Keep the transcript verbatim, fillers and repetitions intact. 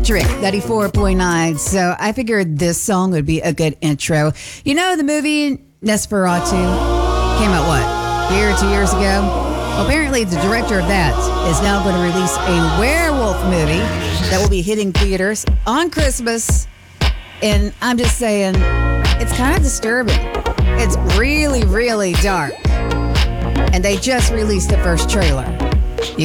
Trick ninety-four point nine. So I figured this song would be a good intro. You know, the movie Nosferatu came out what, a year or two years ago? Well, apparently the director of that is now going to release a werewolf movie that will be hitting theaters on Christmas. And I'm just saying, it's kind of disturbing. It's really, really dark. And they just released the first trailer.